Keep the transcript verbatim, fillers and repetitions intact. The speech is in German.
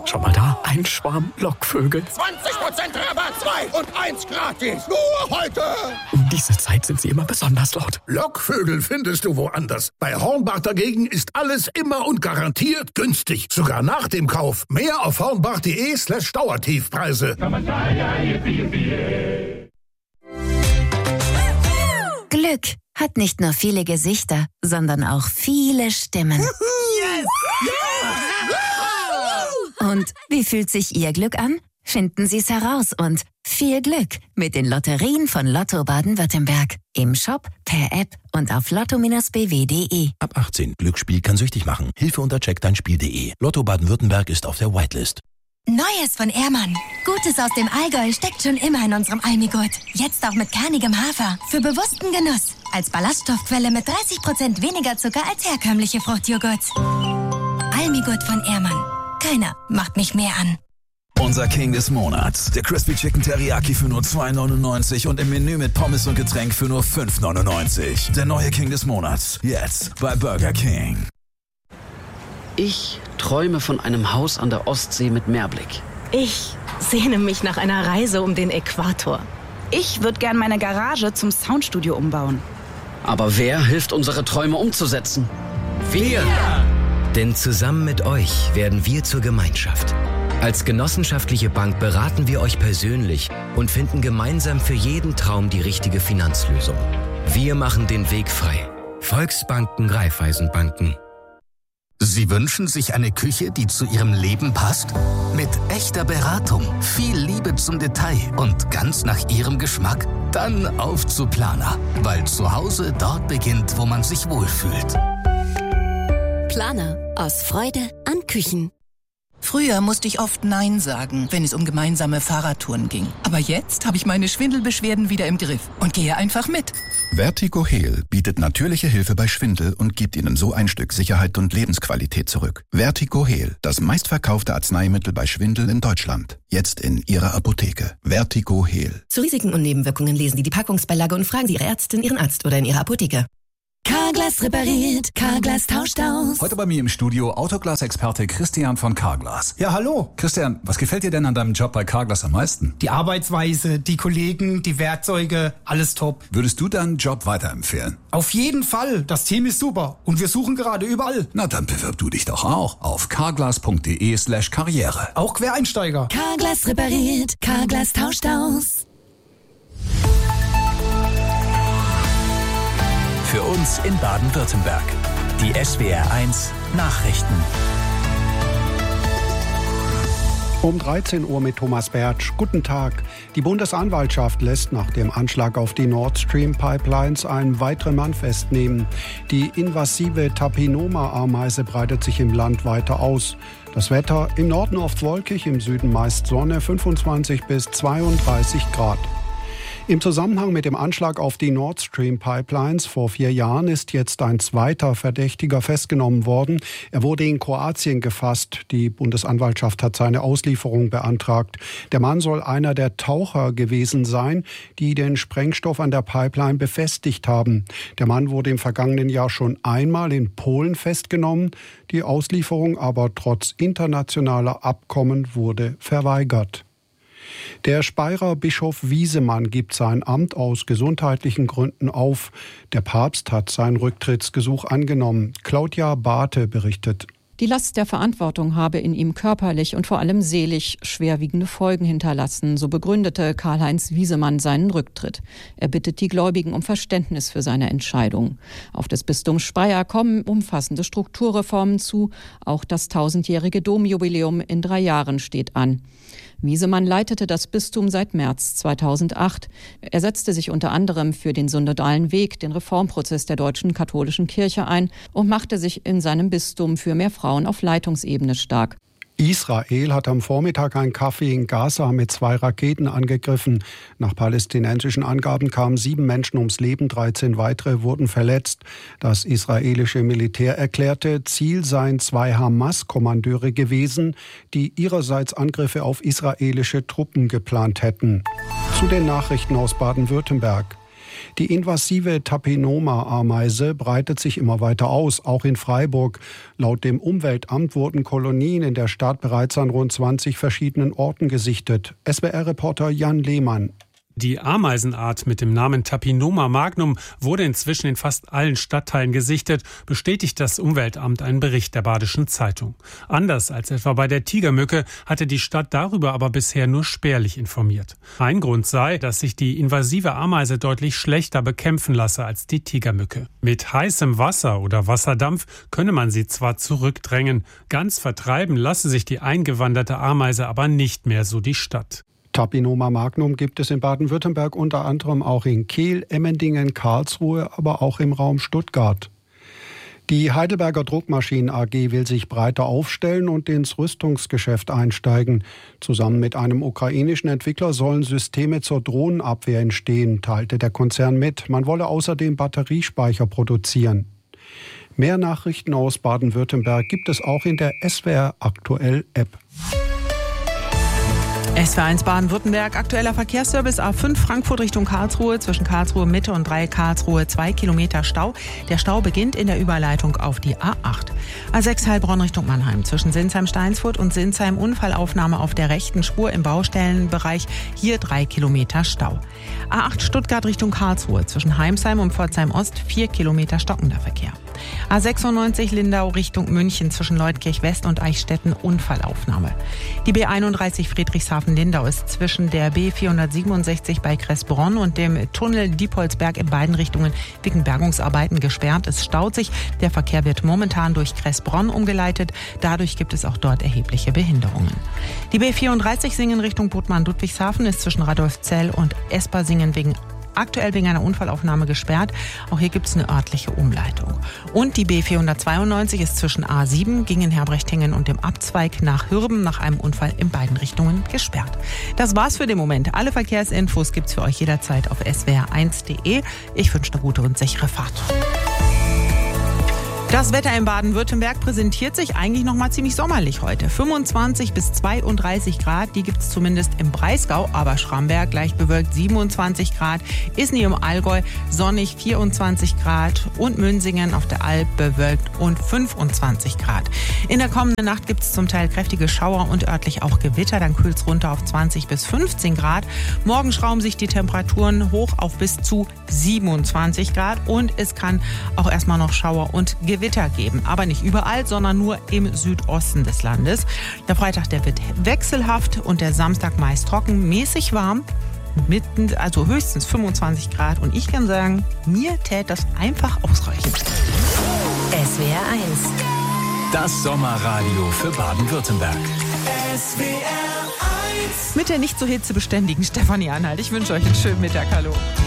Schau mal da, ein Schwarm Lockvögel. zwanzig Prozent Rabatt, zwei und eins gratis. Nur heute. Um diese Zeit sind sie immer besonders laut. Lockvögel findest du woanders. Bei Hornbach dagegen ist alles immer und garantiert günstig. Sogar nach dem Kauf. Mehr auf hornbach.de slash Dauertiefpreise. Glück hat nicht nur viele Gesichter, sondern auch viele Stimmen. Yes! Und wie fühlt sich Ihr Glück an? Finden Sie es heraus und viel Glück mit den Lotterien von Lotto Baden-Württemberg. Im Shop, per App und auf lotto Bindestrich b w punkt d e. Ab achtzehn. Glücksspiel kann süchtig machen. Hilfe unter check dein Spiel punkt de. Lotto Baden-Württemberg ist auf der Whitelist. Neues von Ehrmann. Gutes aus dem Allgäu steckt schon immer in unserem Almigurt. Jetzt auch mit kernigem Hafer. Für bewussten Genuss. Als Ballaststoffquelle mit dreißig Prozent weniger Zucker als herkömmliche Fruchtjoghurts. Almigurt von Ehrmann. Keiner macht mich mehr an. Unser King des Monats. Der Crispy Chicken Teriyaki für nur zwei neunundneunzig und im Menü mit Pommes und Getränk für nur fünf neunundneunzig. Der neue King des Monats. Jetzt bei Burger King. Ich träume von einem Haus an der Ostsee mit Meerblick. Ich sehne mich nach einer Reise um den Äquator. Ich würde gern meine Garage zum Soundstudio umbauen. Aber wer hilft, unsere Träume umzusetzen? Wir! Denn zusammen mit euch werden wir zur Gemeinschaft. Als genossenschaftliche Bank beraten wir euch persönlich und finden gemeinsam für jeden Traum die richtige Finanzlösung. Wir machen den Weg frei. Volksbanken, Raiffeisenbanken. Sie wünschen sich eine Küche, die zu Ihrem Leben passt? Mit echter Beratung, viel Liebe zum Detail und ganz nach Ihrem Geschmack? Dann auf zu Planer, weil zu Hause dort beginnt, wo man sich wohlfühlt. Planer, aus Freude an Küchen. Früher musste ich oft Nein sagen, wenn es um gemeinsame Fahrradtouren ging. Aber jetzt habe ich meine Schwindelbeschwerden wieder im Griff und gehe einfach mit. Vertigo Heal bietet natürliche Hilfe bei Schwindel und gibt Ihnen so ein Stück Sicherheit und Lebensqualität zurück. Vertigo Heal, das meistverkaufte Arzneimittel bei Schwindel in Deutschland. Jetzt in Ihrer Apotheke. Vertigo Heal. Zu Risiken und Nebenwirkungen lesen Sie die Packungsbeilage und fragen Sie Ihre Ärztin, Ihren Arzt oder in Ihrer Apotheke. Carglass repariert, Carglass tauscht aus. Heute bei mir im Studio Autoglas-Experte Christian von Carglass. Ja, hallo. Christian, was gefällt dir denn an deinem Job bei Carglass am meisten? Die Arbeitsweise, die Kollegen, die Werkzeuge, alles top. Würdest du deinen Job weiterempfehlen? Auf jeden Fall. Das Team ist super und wir suchen gerade überall. Na, dann bewirb du dich doch auch auf carglass.de slash Karriere. Auch Quereinsteiger. Carglass repariert, Carglass tauscht aus. Für uns in Baden-Württemberg. Die S W R eins Nachrichten. Um dreizehn Uhr mit Thomas Bertsch. Guten Tag. Die Bundesanwaltschaft lässt nach dem Anschlag auf die Nord Stream Pipelines einen weiteren Mann festnehmen. Die invasive Tapinoma-Ameise breitet sich im Land weiter aus. Das Wetter im Norden oft wolkig, im Süden meist Sonne, fünfundzwanzig bis zweiunddreißig Grad. Im Zusammenhang mit dem Anschlag auf die Nord Stream Pipelines vor vier Jahren ist jetzt ein zweiter Verdächtiger festgenommen worden. Er wurde in Kroatien gefasst. Die Bundesanwaltschaft hat seine Auslieferung beantragt. Der Mann soll einer der Taucher gewesen sein, die den Sprengstoff an der Pipeline befestigt haben. Der Mann wurde im vergangenen Jahr schon einmal in Polen festgenommen. Die Auslieferung aber trotz internationaler Abkommen wurde verweigert. Der Speyerer Bischof Wiesemann gibt sein Amt aus gesundheitlichen Gründen auf. Der Papst hat sein Rücktrittsgesuch angenommen. Claudia Barthe berichtet. Die Last der Verantwortung habe in ihm körperlich und vor allem seelisch schwerwiegende Folgen hinterlassen, so begründete Karl-Heinz Wiesemann seinen Rücktritt. Er bittet die Gläubigen um Verständnis für seine Entscheidung. Auf das Bistum Speyer kommen umfassende Strukturreformen zu. Auch das tausendjährige Domjubiläum in drei Jahren steht an. Wiesemann leitete das Bistum seit März zweitausendacht. Er setzte sich unter anderem für den synodalen Weg, den Reformprozess der deutschen katholischen Kirche ein und machte sich in seinem Bistum für mehr Frauen auf Leitungsebene stark. Israel hat am Vormittag ein Café in Gaza mit zwei Raketen angegriffen. Nach palästinensischen Angaben kamen sieben Menschen ums Leben, dreizehn weitere wurden verletzt. Das israelische Militär erklärte, Ziel seien zwei Hamas-Kommandeure gewesen, die ihrerseits Angriffe auf israelische Truppen geplant hätten. Zu den Nachrichten aus Baden-Württemberg. Die invasive Tapinoma-Ameise breitet sich immer weiter aus, auch in Freiburg. Laut dem Umweltamt wurden Kolonien in der Stadt bereits an rund zwanzig verschiedenen Orten gesichtet. S W R-Reporter Jan Lehmann. Die Ameisenart mit dem Namen Tapinoma magnum wurde inzwischen in fast allen Stadtteilen gesichtet, bestätigt das Umweltamt einen Bericht der Badischen Zeitung. Anders als etwa bei der Tigermücke hatte die Stadt darüber aber bisher nur spärlich informiert. Ein Grund sei, dass sich die invasive Ameise deutlich schlechter bekämpfen lasse als die Tigermücke. Mit heißem Wasser oder Wasserdampf könne man sie zwar zurückdrängen, ganz vertreiben lasse sich die eingewanderte Ameise aber nicht mehr, so die Stadt. Tapinoma magnum gibt es in Baden-Württemberg unter anderem auch in Kehl, Emmendingen, Karlsruhe, aber auch im Raum Stuttgart. Die Heidelberger Druckmaschinen A G will sich breiter aufstellen und ins Rüstungsgeschäft einsteigen. Zusammen mit einem ukrainischen Entwickler sollen Systeme zur Drohnenabwehr entstehen, teilte der Konzern mit. Man wolle außerdem Batteriespeicher produzieren. Mehr Nachrichten aus Baden-Württemberg gibt es auch in der S W R Aktuell App. S W R eins Baden-Württemberg, aktueller Verkehrsservice A fünf Frankfurt Richtung Karlsruhe, zwischen Karlsruhe Mitte und drei Karlsruhe zwei Kilometer Stau. Der Stau beginnt in der Überleitung auf die A acht. A sechs Heilbronn Richtung Mannheim, zwischen Sinsheim-Steinsfurt und Sinsheim Unfallaufnahme auf der rechten Spur im Baustellenbereich, hier drei Kilometer Stau. A acht Stuttgart Richtung Karlsruhe, zwischen Heimsheim und Pforzheim Ost vier Kilometer stockender Verkehr. A sechsundneunzig Lindau Richtung München, zwischen Leutkirch West und Eichstätten Unfallaufnahme. Die B einunddreißig Friedrichshafen-Lindau ist zwischen der B vierhundertsiebenundsechzig bei Kressbronn und dem Tunnel Diepholzberg in beiden Richtungen wegen Bergungsarbeiten gesperrt. Es staut sich. Der Verkehr wird momentan durch Kressbronn umgeleitet. Dadurch gibt es auch dort erhebliche Behinderungen. Die B vierunddreißig Singen Richtung Bodman-Ludwigshafen ist zwischen Radolfzell und Espersingen wegen aktuell wegen einer Unfallaufnahme gesperrt. Auch hier gibt es eine örtliche Umleitung. Und die B vierhundertzweiundneunzig ist zwischen A sieben, Gingen-Herbrechtingen und dem Abzweig nach Hürben nach einem Unfall in beiden Richtungen gesperrt. Das war's für den Moment. Alle Verkehrsinfos gibt's für euch jederzeit auf s w r eins punkt d e. Ich wünsche eine gute und sichere Fahrt. Das Wetter in Baden-Württemberg präsentiert sich eigentlich noch mal ziemlich sommerlich heute. fünfundzwanzig bis zweiunddreißig Grad, die gibt es zumindest im Breisgau, aber Schramberg leicht bewölkt siebenundzwanzig Grad, Isny im Allgäu sonnig vierundzwanzig Grad und Münsingen auf der Alp bewölkt und fünfundzwanzig Grad. In der kommenden Nacht gibt es zum Teil kräftige Schauer und örtlich auch Gewitter, dann kühlt es runter auf zwanzig bis fünfzehn Grad. Morgen schrauben sich die Temperaturen hoch auf bis zu siebenundzwanzig Grad und es kann auch erstmal noch Schauer und Gewitter Gewitter geben, aber nicht überall, sondern nur im Südosten des Landes. Der Freitag, der wird wechselhaft und der Samstag meist trocken, mäßig warm, mitten, also höchstens fünfundzwanzig Grad. Und ich kann sagen, mir täte das einfach ausreichen. S W R eins. Das Sommerradio für Baden-Württemberg. S W R eins. Mit der nicht so hitzebeständigen Stefanie Anhalt. Ich wünsche euch einen schönen Mittag. Hallo.